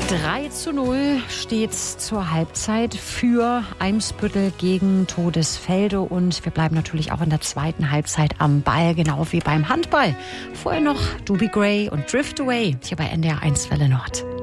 3:0 steht's zur Halbzeit für Eimsbüttel gegen Todesfelde. Und wir bleiben natürlich auch in der zweiten Halbzeit am Ball, genau wie beim Handball. Vorher noch Doobie Gray und Drift Away hier bei NDR 1 Welle Nord.